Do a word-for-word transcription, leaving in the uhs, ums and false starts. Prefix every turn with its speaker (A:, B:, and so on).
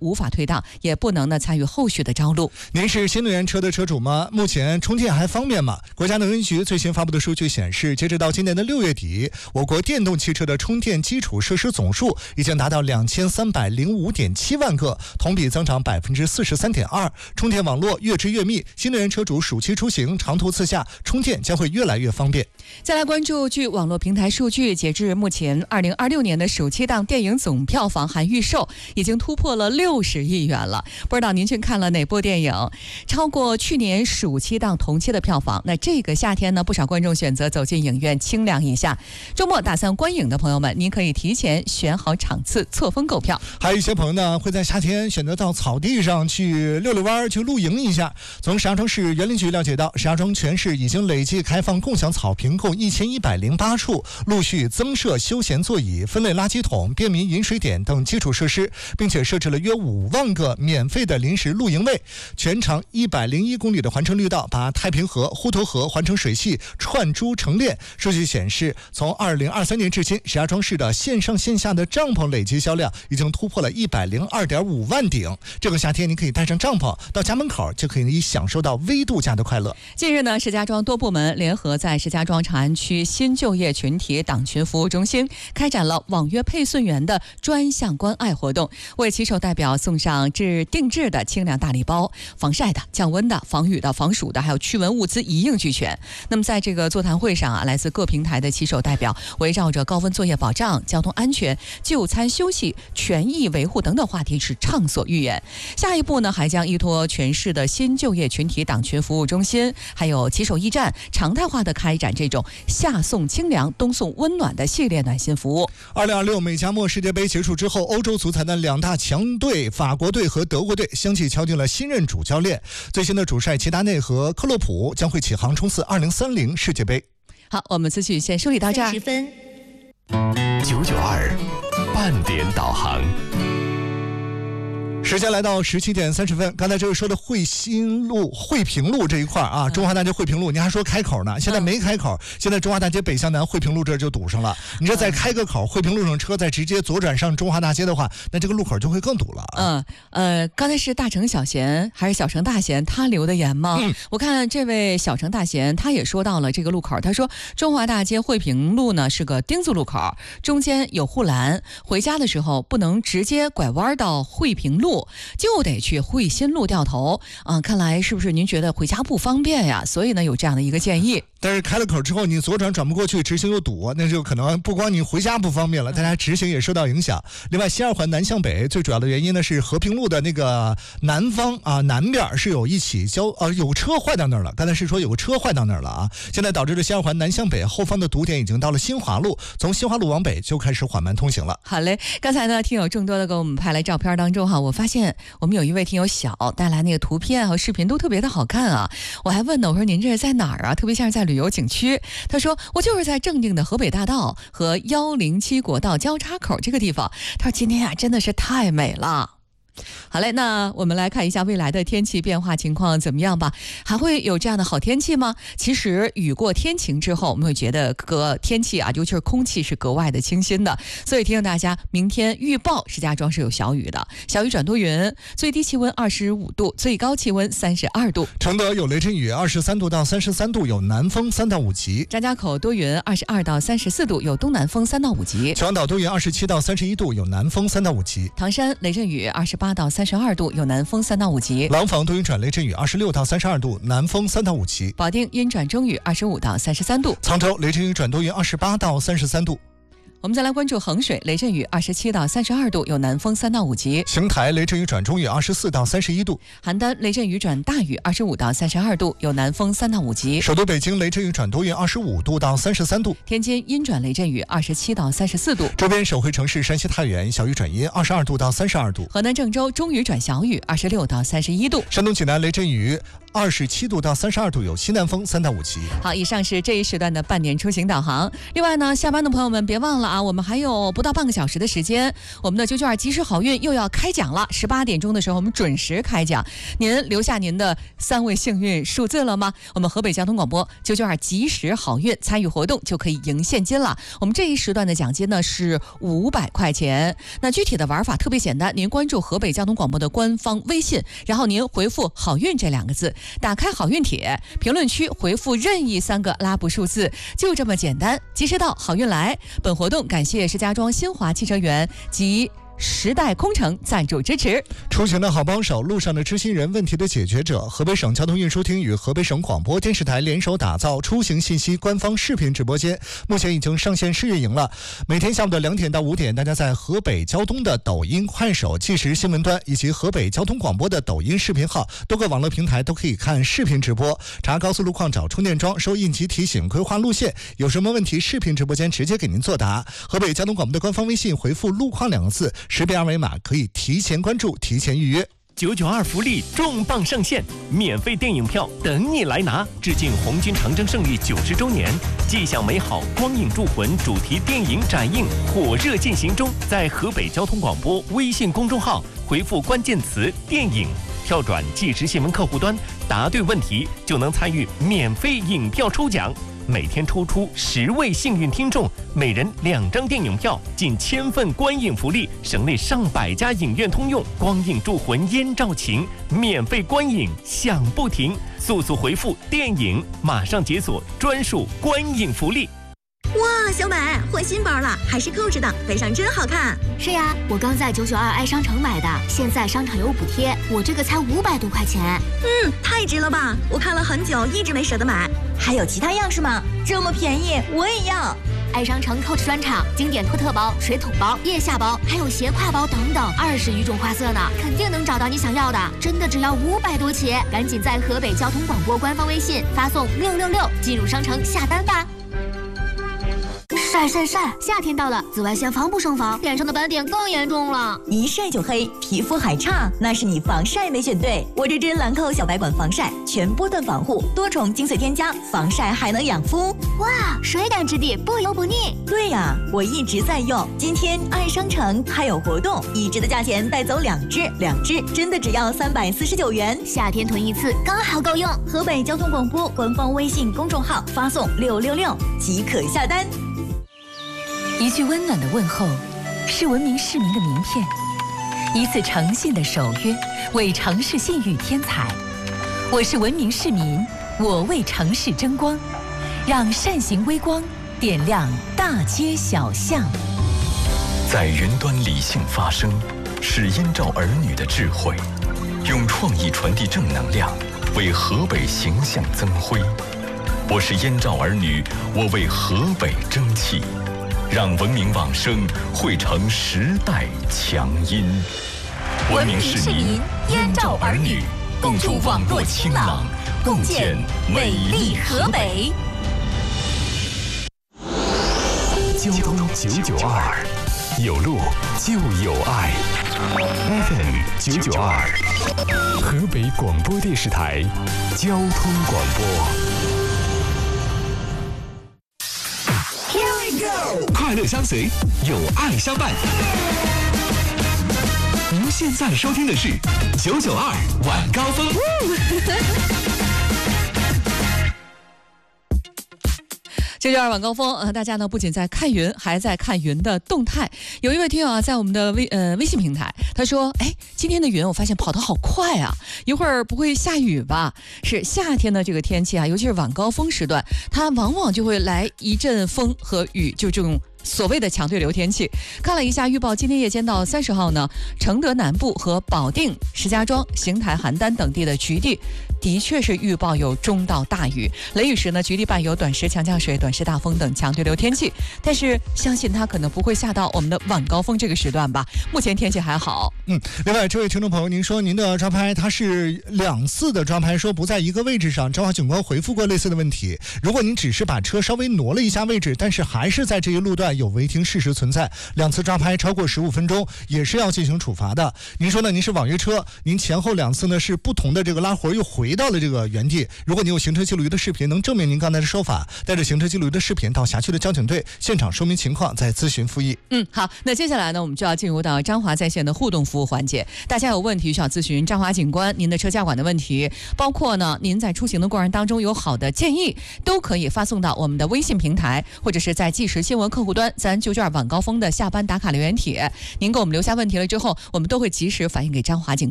A: 无法退档，也不能呢参与后续的招录。
B: 您是新能源车的车主吗？目前充电还方便吗？国家能源局最新发布的数据显示，截止到今年的六月底，我国电动汽车的充电基础设施总数已经达到两千三百零五点七万个，同比增长百分之四十三点二。充电网络越织越密，新能源车主暑期出行、长途自驾充电将会越来越方便。
A: 再来关注，据网络平台数据，截至目前，二零二六年的暑期档电影总票房含预售已经突破了六十亿元了。不知道您去看了哪部电影，超过去年暑期档同期的票房？那这个夏天呢，不少观众选择走进影院清凉一下。周末打算观影的朋友们，您可以提前选好场次，错峰购票。
B: 还有一些朋友呢，会在夏天选择到草地上去溜溜弯，去露营一下。从石家庄市园林局了解到，石家庄全市已经累计开放共享草坪共一千一百零八处，陆续增设休闲座椅、分类垃圾桶、便民饮水点等基础设施，并且设置了约五万个免费的临时露营位。全长一百零一公里的环城绿道，把太平河、滹沱河环城水系串珠成链。数据显示，从二零二三年至今，石家庄市的线上线下的帐篷累计销量已经突破了一百零二点五万顶。这个夏天，你可以带上帐篷到家门口，就可以享受到微度假的快乐。
A: 近日呢，石家庄多部门联合在石家庄长安区新就业群体党群服务中心开展了网约配送员的专项关爱活动，为骑手代表送上制定制的清凉大礼包，防晒的、降温的、防雨的、防暑的，还有驱蚊物资一应俱全。那么在这个座谈会上啊，来自各平台的骑手代表围绕着高温作业保障、交通安全、就餐休息、权益维护等等话题是畅所欲言。下一步呢，还将依托全市的新就业群体党群服务中心，还有骑手驿站，常态化的开展这种夏送清凉、冬送温暖的系列暖心服务。
B: 二零二六美加墨世界杯结束之后，欧洲足坛的两大强队法国队和德国队相继敲定了新任主教练。最新的主帅齐达内和克洛普将会起航冲刺二零三零世界杯。
A: 好，我们资讯先梳理到这儿。
C: 十分九九二半点导航。
B: 时间来到十七点三十分，刚才这个说的惠新路、惠平路这一块啊，中华大街惠平路，您还说开口呢，现在没开口，现在中华大街北向南惠平路这就堵上了。你这再开个口，惠平路上车再直接左转上中华大街的话，那这个路口就会更堵了。
A: 嗯呃，刚才是大城小贤还是小城大贤他留的言吗？嗯，我看这位小城大贤他也说到了这个路口，他说中华大街惠平路呢是个丁字路口，中间有护栏，回家的时候不能直接拐弯到惠平路，就得去惠新路掉头啊、呃！看来是不是您觉得回家不方便呀？所以呢有这样的一个建议。
B: 但是开了口之后，你左转转不过去，直行又堵，那就可能不光你回家不方便了，大家直行也受到影响。另外，西二环南向北最主要的原因呢是和平路的那个南方啊南边是有一起交呃有车坏到那儿了。刚才是说有个车坏到那儿了啊，现在导致了西二环南向北后方的堵点已经到了新华路，从新华路往北就开始缓慢通行了。
A: 好嘞，刚才呢听友众多的给我们拍来照片当中哈，我发现我们有一位听友小带来那个图片和视频都特别的好看啊。我还问呢，我说您这是在哪儿啊？特别像是在旅游景区。他说我就是在正定的河北大道和一零七国道交叉口这个地方。他说今天啊真的是太美了。好嘞，那我们来看一下未来的天气变化情况怎么样吧？还会有这样的好天气吗？其实雨过天晴之后，我们会觉得个天气啊，尤其是空气是格外的清新的。所以提醒大家，明天预报石家庄是有小雨的，小雨转多云，最低气温二十五度，最高气温三十二度。
B: 承德有雷阵雨，二十三度到三十三度，有南风三到五级。
A: 张家口多云，二十二到三十四度，有东南风三到五级。
B: 全岛多云，二十七到三十一度，有南风三到五级。
A: 唐山雷阵雨，二十八到三十二度，有南风三到五级。
B: 廊坊多云转雷阵雨，二十六到三十二度，南风三到五级。
A: 保定阴转中雨，二十五到三十三度。
B: 沧州雷阵雨转多云，二十八到三十三度。
A: 我们再来关注衡水雷阵雨，二十七到三十二度，有南风三到五级。
B: 邢台雷阵雨转中雨，二十四到三十一度。
A: 邯郸雷阵雨转大雨，二十五到三十二度，有南风三到五级。
B: 首都北京雷阵雨转多云，二十五度到三十三度。
A: 天津阴转雷阵雨，二十七到三十四度。
B: 周边省会城市山西太原小雨转阴，二十二度到三十二度。
A: 河南郑州中雨转小雨，二十六到三十一度。
B: 山东济南雷阵雨， 二十七度到三十二度，有西南风三到五级。
A: 好，以上是这一时段的半点出行导航。另外呢，下班的朋友们别忘了啊，我们还有不到半个小时的时间，我们的九九二及时好运又要开奖了。十八点钟的时候，我们准时开奖。您留下您的三位幸运数字了吗？我们河北交通广播九九二及时好运，参与活动就可以赢现金了。我们这一时段的奖金呢是五百块钱。那具体的玩法特别简单，您关注河北交通广播的官方微信，然后您回复好运这两个字，打开好运帖，评论区回复任意三个拉布数字，就这么简单。及时到，好运来。本活动感谢石家庄新华汽车园及时代工程赞助支持。
B: 出行的好帮手，路上的知心人，问题的解决者。河北省交通运输厅与河北省广播电视台联手打造出行信息官方视频直播间，目前已经上线试运营了。每天下午的两点到五点，大家在河北交通的抖音、快手、即时新闻端以及河北交通广播的抖音视频号多个网络平台都可以看视频直播。查高速路况找充电桩，收应急提醒，规划路线，有什么问题视频直播间直接给您作答。河北交通广播的官方微信回复路况两个字，识别二维码可以提前关注，提前预约。
C: 九九二福利重磅上线，免费电影票等你来拿！致敬红军长征胜利九十周年，既享美好光影铸魂主题电影展映火热进行中。在河北交通广播微信公众号回复关键词“电影”，跳转即时新闻客户端，答对问题就能参与免费影票抽奖。每天抽出十位幸运听众，每人两张电影票，近千份观影福利，省内上百家影院通用，光影铸魂烟照情，免费观影享不停。速速回复电影，马上解锁专属观影福利。
D: 哇，小美换新包了，还是扣着的，背上真好看。
E: 是呀，我刚在九九二爱商城买的，现在商场有补贴，我这个才五百多块钱。
D: 嗯，太值了吧！我看了很久，一直没舍得买。还有其他样式吗？这么便宜，我也要。
E: 爱商城 Coach 专场，经典托特包、水桶包、腋下包，还有斜挎包等等，二十余种花色呢，肯定能找到你想要的。真的只要五百多起，赶紧在河北交通广播官方微信发送六六六进入商城下单吧。晒晒晒！夏天到了，紫外线防不胜防，脸上的斑点更严重了。
D: 一晒就黑，皮肤还差，那是你防晒没选对。我这支兰蔻小白管防晒，全波段防护，多重精粹添加，防晒还能养肤。
E: 哇，水感质地，不油不腻。
D: 对呀，我一直在用。今天爱商城还有活动，一支的价钱带走两支，两支真的只要三百四十九元。
E: 夏天囤一次刚好够用。
D: 河北交通广播官方微信公众号发送六六六即可下单。
F: 一句温暖的问候，是文明市民的名片；一次诚信的守约，为城市信誉添彩。我是文明市民，我为城市争光，让善行微光点亮大街小巷。
C: 在云端理性发声，是燕赵儿女的智慧，用创意传递正能量，为河北形象增辉。我是燕赵儿女，我为河北争气。让文明往生汇成时代强音。
F: 文明市民，燕赵儿女，共筑网络清朗，共建美丽河北。
C: 交通九九二，有路就有爱。F M 九九二，河北广播电视台交通广播。快乐相随，有爱相伴。您现在收听的是九九二晚高峰。
A: 九九二晚高峰，呃，大家呢不仅在看云，还在看云的动态。有一位听友啊，在我们的微呃微信平台，他说：“哎，今天的云我发现跑得好快啊，一会儿不会下雨吧？”是夏天的这个天气啊，尤其是晚高峰时段，它往往就会来一阵风和雨，就这种所谓的强对流天气。看了一下预报，今天夜间到三十号呢，承德南部和保定、石家庄、邢台、邯郸等地的局地的确是预报有中到大雨，雷雨时呢，局地伴有短时强降水、短时大风等强对流天气。但是相信它可能不会下到我们的晚高峰这个时段吧。目前天气还好。
B: 嗯，另外这位听众朋友，您说您的抓拍它是两次的抓拍，说不在一个位置上，正好警官回复过类似的问题。如果您只是把车稍微挪了一下位置，但是还是在这一路段外有违停事实存在，两次抓拍超过十五分钟也是要进行处罚的。您说呢？您是网约车，您前后两次呢是不同的这个拉活又回到了这个原地。如果您有行车记录仪的视频能证明您刚才的说法，带着行车记录仪的视频到辖区的交警队现场说明情况，再咨询复议。
A: 嗯，好，那接下来呢，我们就要进入到张华在线的互动服务环节。大家有问题需要咨询张华警官，您的车驾管的问题，包括呢您在出行的过程当中有好的建议，都可以发送到我们的微信平台，或者是在即时新闻客户端咱就卷晚高峰的下班打卡留言帖。您给我们留下问题了之后，我们都会及时反映给张华警官。